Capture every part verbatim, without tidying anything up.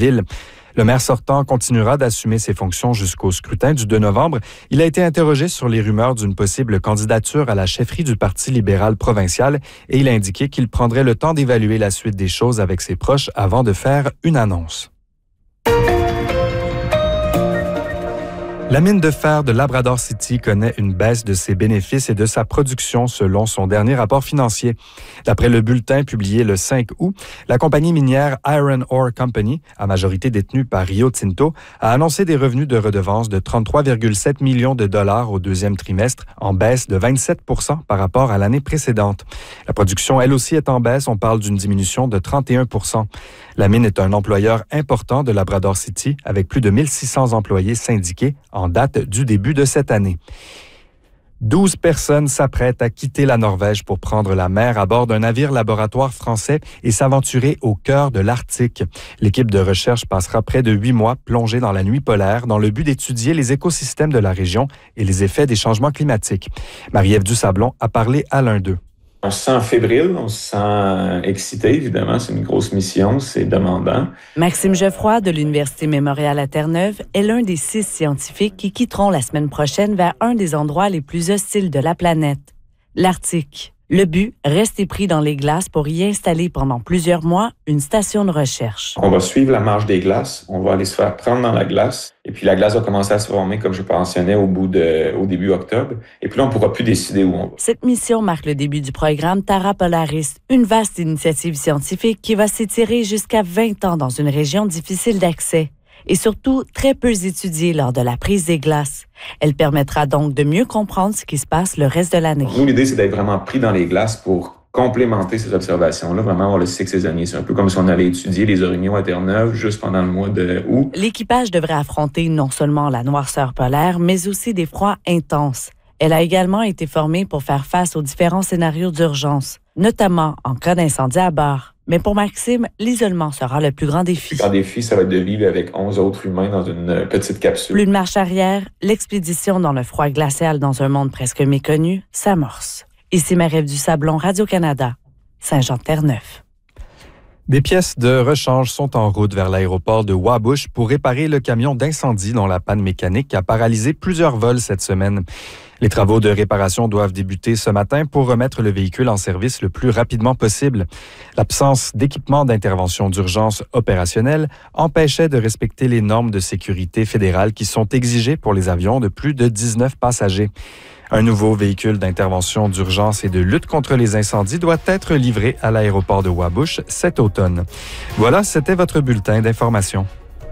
ville. Le maire sortant continuera d'assumer ses fonctions jusqu'au scrutin du deux novembre. Il a été interrogé sur les rumeurs d'une possible candidature à la chefferie du Parti libéral provincial et il a indiqué qu'il prendrait le temps d'évaluer la suite des choses avec ses proches avant de faire une annonce. La mine de fer de Labrador City connaît une baisse de ses bénéfices et de sa production selon son dernier rapport financier. D'après le bulletin publié le cinq août, la compagnie minière Iron Ore Company, à majorité détenue par Rio Tinto, a annoncé des revenus de redevance de trente-trois virgule sept millions de dollars au deuxième trimestre, en baisse de vingt-sept pour cent par rapport à l'année précédente. La production, elle aussi, est en baisse. On parle d'une diminution de trente et un pour cent. La mine est un employeur important de Labrador City, avec plus de mille six cents employés syndiqués en date du début de cette année. douze personnes s'apprêtent à quitter la Norvège pour prendre la mer à bord d'un navire laboratoire français et s'aventurer au cœur de l'Arctique. L'équipe de recherche passera près de huit mois plongée dans la nuit polaire dans le but d'étudier les écosystèmes de la région et les effets des changements climatiques. Marie-Ève Dusablon a parlé à l'un d'eux. On se sent fébrile, on se sent excité, évidemment. C'est une grosse mission, c'est demandant. Maxime Geoffroy de l'Université Mémorial à Terre-Neuve est l'un des six scientifiques qui quitteront la semaine prochaine vers un des endroits les plus hostiles de la planète, l'Arctique. Le but, rester pris dans les glaces pour y installer pendant plusieurs mois une station de recherche. On va suivre la marche des glaces, on va aller se faire prendre dans la glace, et puis la glace va commencer à se former, comme je mentionnais, au, bout de, au début octobre, et puis là, on ne pourra plus décider où on va. Cette mission marque le début du programme Terra Polaris, une vaste initiative scientifique qui va s'étirer jusqu'à vingt ans dans une région difficile d'accès et surtout très peu étudiée lors de la prise des glaces. Elle permettra donc de mieux comprendre ce qui se passe le reste de l'année. Nous, l'idée, c'est d'être vraiment pris dans les glaces pour complémenter ces observations-là, vraiment avoir le cycle saisonnier. C'est un peu comme si on allait étudier les orignaux à Terre-Neuve juste pendant le mois de août. L'équipage devrait affronter non seulement la noirceur polaire, mais aussi des froids intenses. Elle a également été formée pour faire face aux différents scénarios d'urgence, notamment en cas d'incendie à bord. Mais pour Maxime, l'isolement sera le plus grand défi. Le plus grand défi, ça va être de vivre avec onze autres humains dans une petite capsule. Plus de marche arrière, l'expédition dans le froid glacial dans un monde presque méconnu s'amorce. Ici Marie-Ève Dusablon, Radio-Canada, Saint-Jean-de-Terre-Neuve. Des pièces de rechange sont en route vers l'aéroport de Wabush pour réparer le camion d'incendie dont la panne mécanique a paralysé plusieurs vols cette semaine. Les travaux de réparation doivent débuter ce matin pour remettre le véhicule en service le plus rapidement possible. L'absence d'équipement d'intervention d'urgence opérationnelle empêchait de respecter les normes de sécurité fédérales qui sont exigées pour les avions de plus de dix-neuf passagers. Un nouveau véhicule d'intervention d'urgence et de lutte contre les incendies doit être livré à l'aéroport de Wabush cet automne. Voilà, c'était votre bulletin d'information.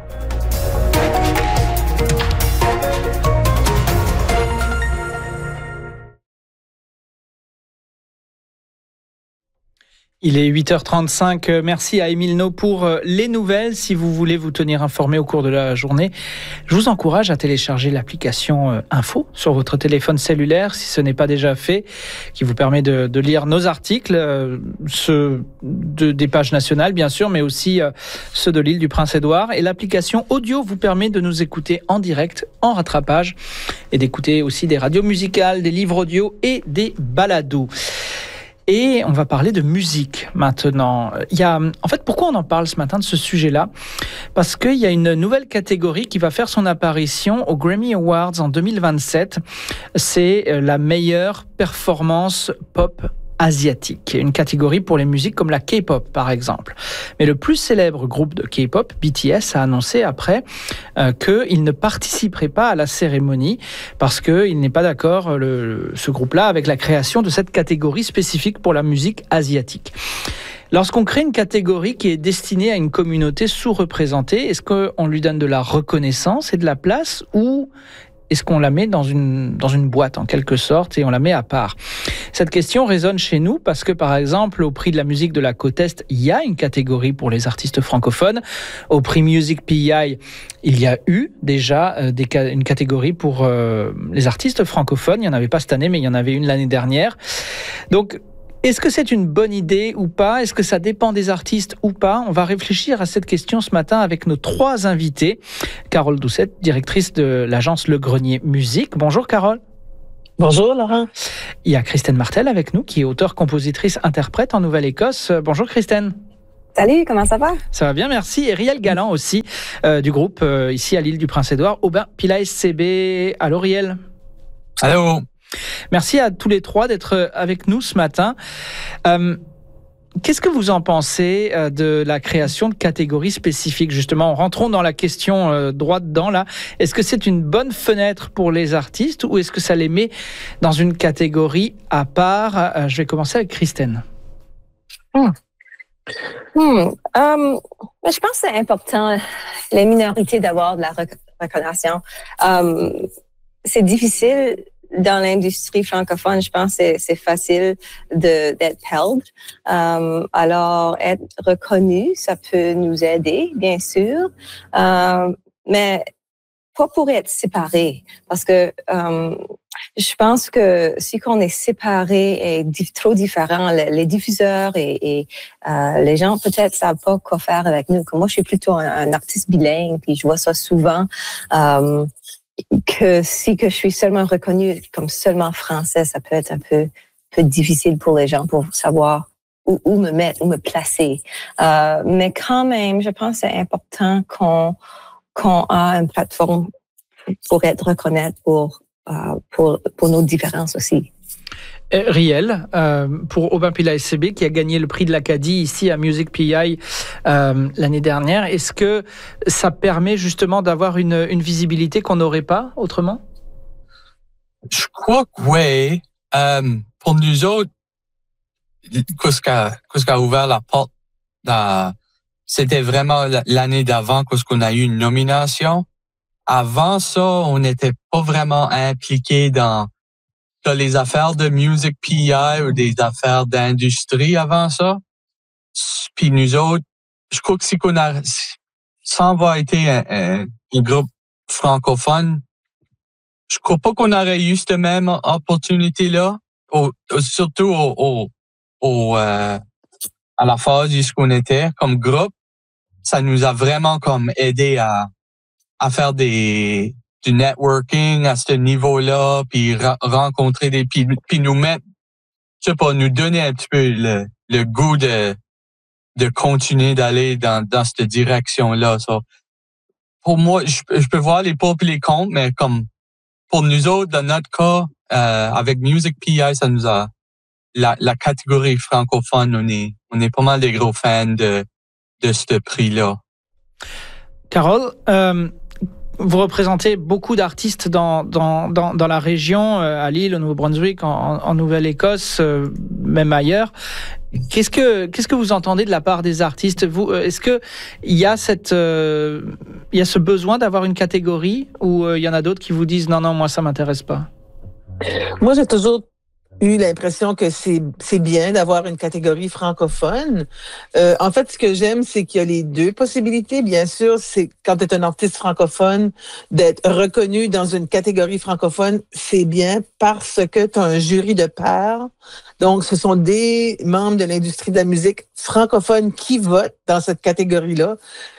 Il est huit heures trente-cinq. Merci à Émile No pour les nouvelles. Si vous voulez vous tenir informé au cours de la journée, je vous encourage à télécharger l'application Info sur votre téléphone cellulaire, si ce n'est pas déjà fait, qui vous permet de, de lire nos articles, ceux de, des pages nationales, bien sûr, mais aussi ceux de l'île du Prince-Édouard. Et l'application audio vous permet de nous écouter en direct, en rattrapage, et d'écouter aussi des radios musicales, des livres audio et des balados. Et on va parler de musique maintenant. Il y a, en fait, pourquoi on en parle ce matin de ce sujet-là ? Parce qu'il y a une nouvelle catégorie qui va faire son apparition aux Grammy Awards en deux mille vingt-sept. C'est la meilleure performance pop asiatique, une catégorie pour les musiques comme la K-pop par exemple. Mais le plus célèbre groupe de K-pop, B T S, a annoncé après euh, qu'il ne participerait pas à la cérémonie parce qu'il n'est pas d'accord, le, ce groupe-là, avec la création de cette catégorie spécifique pour la musique asiatique. Lorsqu'on crée une catégorie qui est destinée à une communauté sous-représentée, est-ce qu'on lui donne de la reconnaissance et de la place ou est-ce qu'on la met dans une, dans une boîte, en quelque sorte, et on la met à part ? Cette question résonne chez nous parce que, par exemple, au prix de la musique de la côte Est, il y a une catégorie pour les artistes francophones. Au prix Music P I, il y a eu déjà euh, des, une catégorie pour euh, les artistes francophones. Il n'y en avait pas cette année, mais il y en avait une l'année dernière. Donc, est-ce que c'est une bonne idée ou pas ? Est-ce que ça dépend des artistes ou pas ? On va réfléchir à cette question ce matin avec nos trois invités. Carole Doucette, directrice de l'agence Le Grenier Musique. Bonjour Carole. Bonjour Laurent. Il y a Christine Martel avec nous, qui est auteure, compositrice, interprète en Nouvelle-Écosse. Bonjour Christine. Salut, comment ça va? Ça va bien, merci. Et Riel Galland aussi, euh, du groupe, euh, ici à l'île du Prince-Édouard, Aubin Pilla S C B. Allô Riel. Allô. Merci à tous les trois d'être avec nous ce matin. Euh, Qu'est-ce que vous en pensez euh, de la création de catégories spécifiques? Justement, rentrons dans la question euh, droit dedans là. Est-ce que c'est une bonne fenêtre pour les artistes ou est-ce que ça les met dans une catégorie à part? euh, Je vais commencer avec Christine. Hmm. Hmm. Um, je pense que c'est important, les minorités, d'avoir de la rec- reconnaissance. Um, c'est difficile dans l'industrie francophone, je pense que c'est, c'est facile de, d'être held. Um, alors, être reconnu, ça peut nous aider, bien sûr, um, mais pas pour être séparé, parce que um, je pense que si qu'on est séparé et di- trop différent, les, les diffuseurs et, et euh, les gens peut-être savent pas quoi faire avec nous. Comme moi, je suis plutôt un, un artiste bilingue, puis je vois ça souvent. Um, que si que je suis seulement reconnue comme seulement français, ça peut être un peu, peu difficile pour les gens pour savoir où, où me mettre, où me placer. Euh, mais quand même, je pense que c'est important qu'on qu'on a une plateforme pour être reconnaître pour euh, pour pour nos différences aussi. Euh, Riel, euh, pour Aubin Pilla S C B, qui a gagné le prix de l'Acadie ici à Music P I euh, l'année dernière, est-ce que ça permet justement d'avoir une, une visibilité qu'on n'aurait pas autrement? Je crois que oui. Euh, pour nous autres, qu'est-ce qui a, qu'est-ce qui a ouvert la porte, dans, c'était vraiment l'année d'avant qu'est-ce qu'on a eu une nomination. Avant ça, on n'était pas vraiment impliqué dans, dans les affaires de Music P I ou des affaires d'industrie avant ça. Puis nous autres, je crois que si qu'on a, sans avoir été un, un, un groupe francophone, je crois pas qu'on aurait eu cette même opportunité-là, au, surtout au, au, au euh, à la phase où qu'on était comme groupe. Ça nous a vraiment comme aidé à, à faire des, du networking à ce niveau-là, puis ra- rencontrer des, puis, puis nous mettre, je sais pas, nous donner un petit peu le, le goût de, de continuer d'aller dans, dans cette direction-là. So, pour moi, je, je peux voir les pour et les contre, mais comme pour nous autres, dans notre cas, euh, avec Music P I, ça nous a, la, la catégorie francophone, on est, on est pas mal des gros fans de, de ce prix-là. Carole, euh, vous représentez beaucoup d'artistes dans, dans, dans, dans la région, euh, à Lille, au Nouveau-Brunswick, en, en Nouvelle-Écosse, euh, même ailleurs. Qu'est-ce que, qu'est-ce que vous entendez de la part des artistes? Vous, est-ce que il y a cette, euh, il y a ce besoin d'avoir une catégorie ou euh, il y en a d'autres qui vous disent non, non, moi, ça m'intéresse pas? Moi, j'ai toujours eu l'impression que c'est c'est bien d'avoir une catégorie francophone. Euh, en fait, ce que j'aime, c'est qu'il y a les deux possibilités. Bien sûr, c'est quand tu es un artiste francophone, d'être reconnu dans une catégorie francophone, c'est bien parce que tu as un jury de pairs. Donc, ce sont des membres de l'industrie de la musique francophone qui votent dans cette catégorie-là.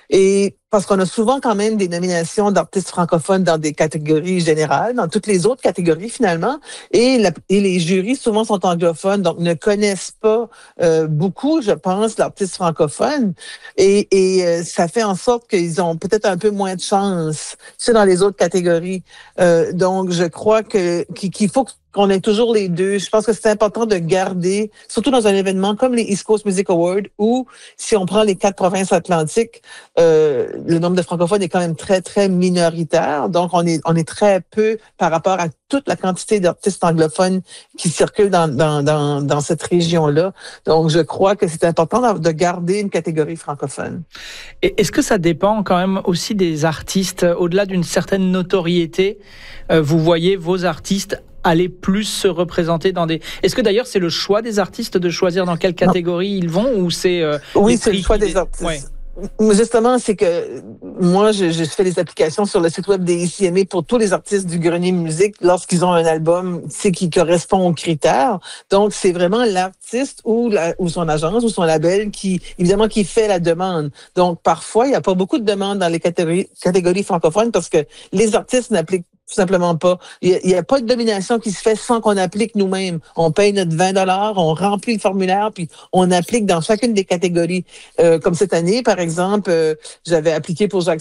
Et parce qu'on a souvent quand même des nominations d'artistes francophones dans des catégories générales, dans toutes les autres catégories finalement, et, la, et les jurys souvent sont anglophones, donc ne connaissent pas euh, beaucoup, je pense, l'artiste francophone, et, et euh, ça fait en sorte qu'ils ont peut-être un peu moins de chance, c'est dans les autres catégories. Euh, donc, je crois que qu'il faut qu'on ait toujours les deux. Je pense que c'est important de garder, surtout dans un événement comme les East Coast Music Awards, où si on prend les quatre provinces atlantiques, euh, le nombre de francophones est quand même très, très minoritaire. Donc, on est, on est très peu par rapport à toute la quantité d'artistes anglophones qui circulent dans, dans, dans, dans cette région-là. Donc, je crois que c'est important de garder une catégorie francophone. Et est-ce que ça dépend quand même aussi des artistes, au-delà d'une certaine notoriété, euh, vous voyez vos artistes aller plus se représenter dans des... Est-ce que d'ailleurs c'est le choix des artistes de choisir dans quelle catégorie non. ils vont ou c'est... Euh, oui, c'est le choix des artistes. Ouais. Justement, c'est que moi, je, je fais des applications sur le site web des I C M A pour tous les artistes du Grenier Musique lorsqu'ils ont un album, c'est qui correspond aux critères. Donc, c'est vraiment l'artiste ou, la, ou son agence ou son label qui, évidemment, qui fait la demande. Donc, parfois, il n'y a pas beaucoup de demandes dans les catégories, catégories francophones parce que les artistes n'appliquent Tout simplement pas. Il n'y a, a pas de domination qui se fait sans qu'on applique nous-mêmes. On paye notre vingt dollars, on remplit le formulaire, puis on applique dans chacune des catégories. Euh, comme cette année, par exemple, euh, j'avais appliqué pour Jacques